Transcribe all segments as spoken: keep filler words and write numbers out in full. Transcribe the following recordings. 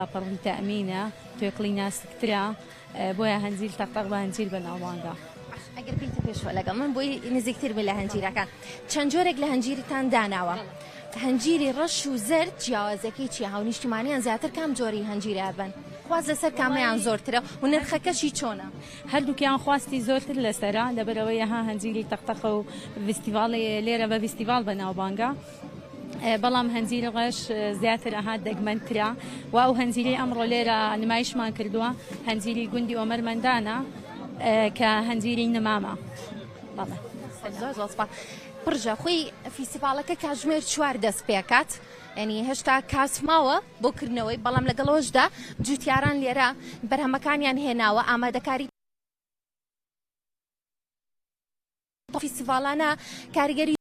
پەڕی تەمینە توێقلی ناسکترا بۆیە هەنجیل تەقتەق بە هەنجیل بەناوبانگە. ئەگەر بیتە پێشوە لەگەڵ من بۆی نزیکتر بێ لە هەنجیرەکان چەند جۆرێک لە هەنجیرتان داناوە هەنجیری ڕەش و زەرد جیاوازەکەی چیە هاونیشتمانیان زیاتر کام جۆری هەنجیرە بن خواز لەسەر کامیان زۆرترە و نرخەکەشی چۆنە هەردووکیان خواستی زۆرتر لەسەرا لەبەرەوەی ها هەنجیری تەقتەقە و فیستیڤاڵی لێرە بە فیستیڤاڵ بەناوبانگە بەڵام هەنجیری ڕەش زیاتر ئەها دەگمەنترا و ئەو هەنجیری ئەمڕۆ لێرە نمایشمان کردووە هەنجیری گوندی ئۆمەرمەندانە کە هەنجیری نمامە. پڕژە خۆی فیستیڤاڵەکە کاتژمێر چوار دەست پێکات ینی هێشتا کاتماوە بۆ کردنەوەی بەڵام لەگەڵەوەشدا جوتیاران لێرە بەرهەمەکانیان هێناوە ئامادەکاری فیستیڤاڵانە کاریگەری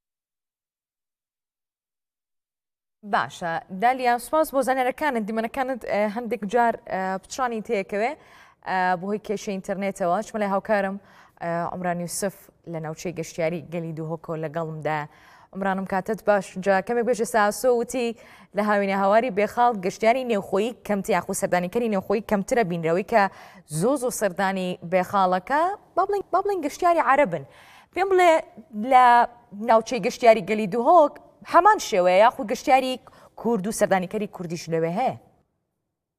باشە دالیا سوپاس بۆ زانێرەکانت دیمەنەکانت هەندێک جار پچڕانی تێکەوێ بۆهۆی کێشە ئینتەرنێتەوە چمە لای هاوکارم عمران یوسف لە ناوچەی گەشتیاری گەلی دووهۆکۆ لەگەڵمدا. عمرانم کاتت باش جا کەمێک بێژە ساسۆ وتی لە هاوینە هاواری بێخاڵ گەشتیاری نێوخۆیی کەمتی یاخو سەردانیکەری نێوخۆیی کەمترە بینرەوەی کە زۆ زۆ سەردانی بێخاڵەکە با بڵین گەشتیاری عەرەبن. پێم بڵێ لە ناوچەی گەشتیاری گەلی دووهۆک هەمان شێوەیە یاخو گەشتیاری کورد و سەردانیکەری کوردیش لەوێ هەیە؟